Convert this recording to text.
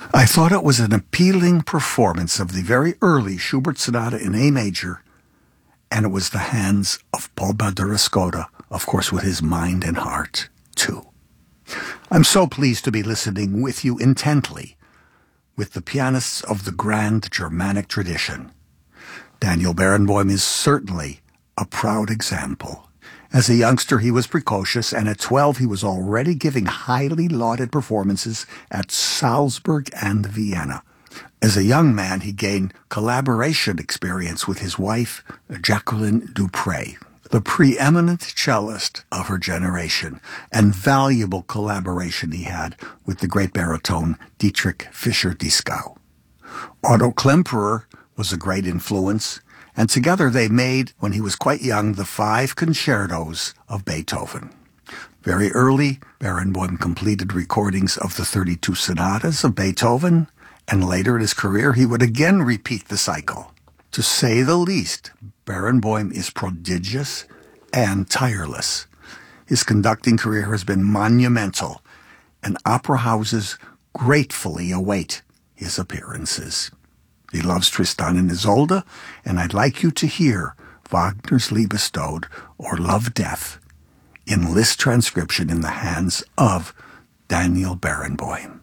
I thought it was an appealing performance of the very early Schubert Sonata in A major, and it was the hands of Paul Baldurascotta, of course with his mind and heart, too. I'm so pleased to be listening with you intently with the pianists of the grand Germanic tradition. Daniel Barenboim is certainly a proud example. As a youngster, he was precocious, and at 12 he was already giving highly lauded performances at Salzburg and Vienna. As a young man, he gained collaboration experience with his wife, Jacqueline Dupre, the preeminent cellist of her generation, and valuable collaboration he had with the great baritone Dietrich Fischer-Dieskau. Otto Klemperer was a great influence, and together they made, when he was quite young, the 5 concertos of Beethoven. Very early, Barenboim completed recordings of the 32 sonatas of Beethoven, and later in his career he would again repeat the cycle. To say the least, Barenboim is prodigious and tireless. His conducting career has been monumental, and opera houses gratefully await his appearances. He loves Tristan and Isolde, and I'd like you to hear Wagner's Liebestod, or Love Death, in Liszt transcription in the hands of Daniel Barenboim.